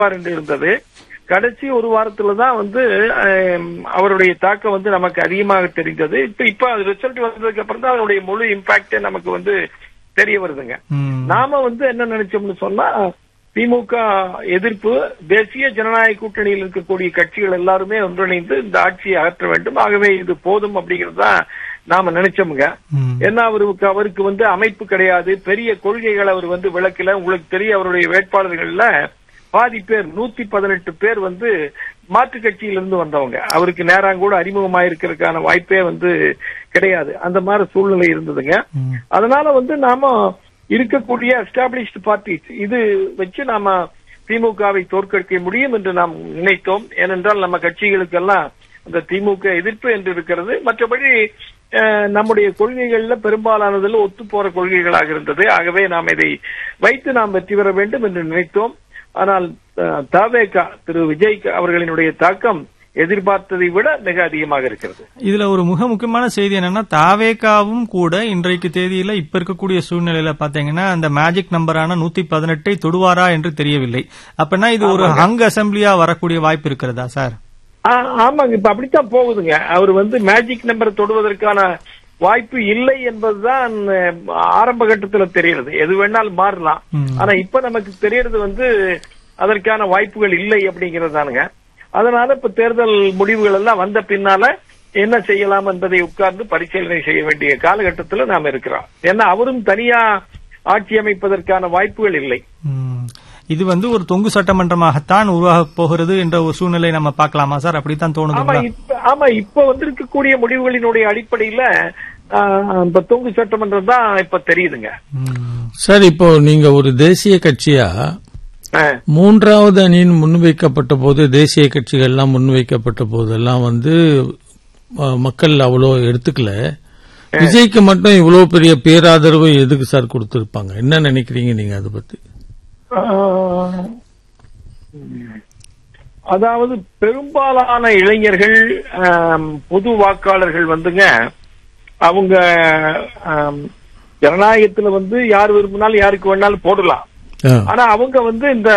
என்று இருந்தது. கடைசி ஒரு வாரத்துலதான் வந்து அவருடைய தாக்கம் வந்து நமக்கு அதிகமாக தெரிந்தது. இப்ப ரிசல்ட் வந்ததுக்கு அப்புறம் தான் அதனுடைய முழு இம்பாக்டே நமக்கு வந்து தெரிய வருதுங்க. நாம வந்து என்ன நினைச்சோம்னு சொன்னா, திமுக எதிர்ப்பு, தேசிய ஜனநாயக கூட்டணியில் இருக்கக்கூடிய கட்சிகள் எல்லாருமே ஒன்றிணைந்து இந்த ஆட்சியை அகற்ற வேண்டும், ஆகவே இது போதும் அப்படிங்கறதுதான் நாம நினைச்சோமுங்க. ஏன்னா அவருக்கு வந்து அமைப்பு கிடையாது, பெரிய கொள்கைகள் அவர் வந்து விளக்கல. உங்களுக்கு தெரியும், அவருடைய வேட்பாளர்கள்ல பாதி பேர் 118 பேர் வந்து மாற்று கட்சியிலிருந்து வந்தவங்க. அவருக்கு நேராங்கூட அறிமுகமாயிருக்கிறதுக்கான வாய்ப்பே வந்து கிடையாது. அந்த மாதிரி சூழ்நிலை இருந்ததுங்க. அதனால வந்து நாம இருக்கக்கூடிய எஸ்டாப்ளிஷ்டு பார்ட்டிஸ் இது வச்சு நாம திமுகவை தோற்கடிக்க முடியும் என்று நாம் நினைத்தோம். ஏனென்றால் நம்ம கட்சிகளுக்கெல்லாம் அந்த திமுக எதிர்ப்பு என்று இருக்கிறது. மற்றபடி நம்முடைய கொள்கைகள்ல பெரும்பாலானதில் ஒத்து போற கொள்கைகளாக இருந்தது. ஆகவே நாம் இதை வைத்து நாம் வெற்றி பெற வேண்டும் என்று நினைத்தோம். ஆனால் தவேக திரு விஜய் அவர்களினுடைய தாக்கம் எதிர்பார்த்ததை விட மிக அதிகமாக இருக்கிறது. இதுல ஒரு மிக முக்கியமான செய்தி என்னன்னா, தாவேகாவும் கூட இன்றைக்கு தேதியில இப்ப இருக்கக்கூடிய சூழ்நிலையில பாத்தீங்கன்னா அந்த மேஜிக் நம்பரான 118 தொடுவாரா என்று தெரியவில்லை. அப்படின்னா இது ஒரு ஹங் அசம்பிளியா வரக்கூடிய வாய்ப்பு இருக்கிறதா சார்? ஆமாங்க, இப்ப அப்படித்தான் போகுதுங்க. அவர் வந்து மேஜிக் நம்பர் தொடுவதற்கான வாய்ப்பு இல்லை என்பதுதான் ஆரம்ப கட்டத்தில் தெரிகிறது. எது வேணாலும் மாறலாம். ஆனா இப்ப நமக்கு தெரியறது வந்து அதற்கான வாய்ப்புகள் இல்லை அப்படிங்கறதுதானுங்க. அதனால இப்ப தேர்தல் முடிவுகள் எல்லாம் வந்த பின்னால என்ன செய்யலாம் என்பதை உட்கார்ந்து பரிசீலனை செய்ய வேண்டிய காலகட்டத்தில் நாம் இருக்கிறோம். ஏன்னா அவரும் தனியா ஆட்சி அமைப்பதற்கான வாய்ப்புகள் இல்லை. இது வந்து ஒரு தொங்கு சட்டமன்றமாகத்தான் உருவாக போகிறது என்ற ஒரு சூழ்நிலை நம்ம பார்க்கலாமா சார்? அப்படித்தான் தோணுது. ஆமா, இப்ப வந்திருக்கக்கூடிய முடிவுகளினுடைய அடிப்படையில இப்ப தொங்கு சட்டமன்றம் தான் இப்ப தெரியுதுங்க சார். இப்போ நீங்க ஒரு தேசிய கட்சியா மூன்றாவது அணியின் முன்வைக்கப்பட்ட போது, தேசிய கட்சிகள் எல்லாம் முன்வைக்கப்பட்ட போதெல்லாம் வந்து மக்கள் அவ்வளோ எடுத்துக்கல. விஜய்க்கு மட்டும் இவ்வளவு பெரிய பேராதரவு எதுக்கு சார் கொடுத்திருப்பாங்க? என்ன நினைக்கிறீங்க நீங்க அதை பத்தி? அதாவது பெரும்பாலான இளைஞர்கள், பொது வாக்காளர்கள் வந்துங்க, அவங்க ஜனநாயகத்துல வந்து யார் விரும்பினாலும் யாருக்கு வேணாலும் போடலாம். ஆனா அவங்க வந்து இந்த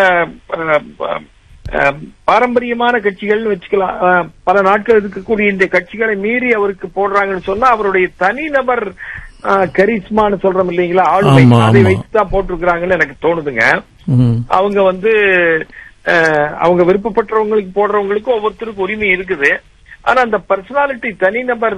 பாரம்பரியமான கட்சிகள் வச்சுக்கலாம், பல நாட்கள் இருக்கக்கூடிய இந்த கட்சிகளை மீறி அவருக்கு போடுறாங்கன்னு சொன்னா அவருடைய தனிநபர் கரிஸ்மான்னு சொல்றோம் இல்லீங்களா, ஆளுமை, அதை வைத்துதான் போட்டிருக்கிறாங்கன்னு எனக்கு தோணுதுங்க. அவங்க வந்து அவங்க விருப்பப்பட்டவங்களுக்கு போடுறவங்களுக்கு ஒவ்வொருத்தருக்கும் உரிமை இருக்குது. ஆனா அந்த பர்சனாலிட்டி, தனிநபர்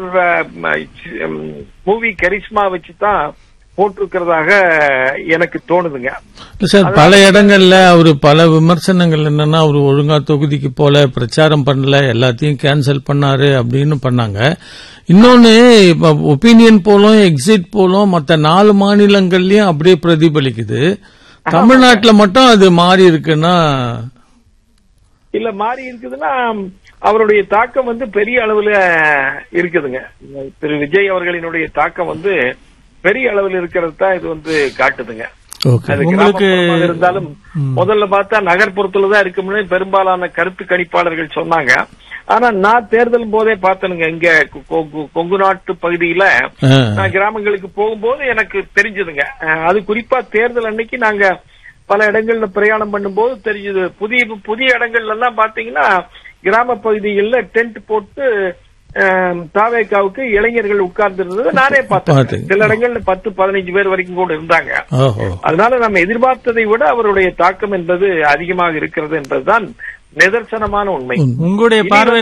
மூவி கரிஸ்மா வச்சுதான் போட்டிருக்கிறதாக எனக்கு தோணுதுங்க சார். பல இடங்கள்ல அவரு பல விமர்சனங்கள் என்னன்னா, அவரு ஒழுங்கா தொகுதிக்கு போல, பிரச்சாரம் பண்ணல, எல்லாத்தையும் கேன்சல் பண்ணாரு அப்படின்னு பண்ணாங்க. இன்னொன்னு, இப்ப ஒப்பீனியன் போலும் எக்ஸிட் போலும் மற்ற 4 மாநிலங்கள்லயும் அப்படியே பிரதிபலிக்குது. தமிழ்நாட்டுல மட்டும் அது மாறி இருக்குன்னா? இல்ல, மாறி இருக்குதுன்னா அவருடைய தாக்கம் வந்து பெரிய அளவுல இருக்குதுங்க. திரு விஜய் அவர்களினுடைய தாக்கம் வந்து பெரிய அளவில் இருக்கிறது தான் இது வந்து காட்டுதுங்க. அது இருந்தாலும் முதல்ல பார்த்தா நகர்ப்புறத்துலதான் இருக்கும்னு பெரும்பாலான கருத்து கணிப்பாளர்கள் சொன்னாங்க. ஆனா நான் தேர்தல் போதே பார்த்தனுங்க, இங்க கொங்கு நாட்டு பகுதியில நான் கிராமங்களுக்கு போகும்போது எனக்கு தெரிஞ்சதுங்க. அது குறிப்பா தேர்தல் அன்னைக்கு நாங்க பல இடங்கள்ல பிரயாணம் பண்ணும்போது தெரிஞ்சது. புதிய இடங்கள்ல எல்லாம் பாத்தீங்கன்னா கிராம பகுதிகளில் டென்ட் போட்டு தாவேகாவுக்கு இளைஞர்கள் உட்கார்ந்து இருந்தது நானே பார்த்தேன். சில இடங்கள்ல 10-15 பேர் வரைக்கும் கூட இருந்தாங்க. அதனால நம்ம எதிர்பார்த்ததை விட அவருடைய தாக்கம் என்பது அதிகமாக இருக்கிறது என்பதுதான் நிதர்சனமான உண்மை. உங்களுடைய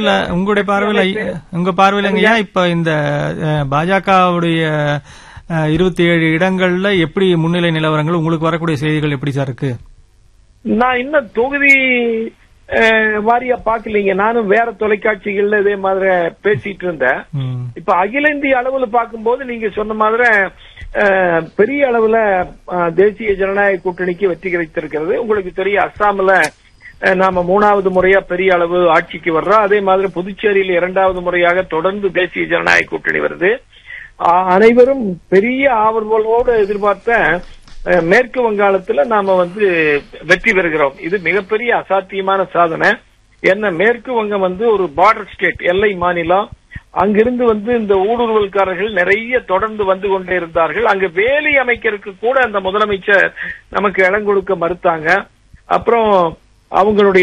பார்வையில இப்ப இந்த பாஜகவுடைய 27 இடங்கள்ல எப்படி முன்னிலை நிலவரங்கள், உங்களுக்கு வரக்கூடிய செய்திகள் எப்படி சார் இருக்கு? நான் இன்னும் தொகுதி வாரியா பாக்கலீங்க. நானும் வேற தொலைக்காட்சிகள்ல இதே மாதிரி பேசிட்டு இருந்தேன். இப்ப அகில இந்திய அளவுல பார்க்கும்போது நீங்க சொன்ன மாதிரி பெரிய அளவுல தேசிய ஜனநாயக கூட்டணிக்கு வெற்றி கிடைத்திருக்கிறது. உங்களுக்கு தெரியும், அஸ்ஸாம்ல நாம 3வது முறையா பெரிய அளவு ஆட்சிக்கு வர்றோம். அதே மாதிரி புதுச்சேரியில் 2வது முறையாக தொடர்ந்து தேசிய ஜனநாயக கூட்டணி வருது. அனைவரும் பெரிய ஆவலோடு எதிர்பார்த்த மேற்கு வங்காளத்துல நாம வந்து வெற்றி பெறுகிறோம். இது மிகப்பெரிய அசாத்தியமான சாதனை. என்ன, மேற்கு வங்கம் வந்து ஒரு பார்டர் ஸ்டேட், எல்லை மாநிலம். அங்கிருந்து வந்து இந்த ஊடுருவல்காரர்கள் நிறைய தொடர்ந்து வந்து கொண்டே இருந்தார்கள். அங்க வேலி அமைக்கிறதுக்கு கூட அந்த முதலமைச்சர் நமக்கு இடம் கொடுக்க மறுத்தாங்க. அப்புறம் அவங்களுடைய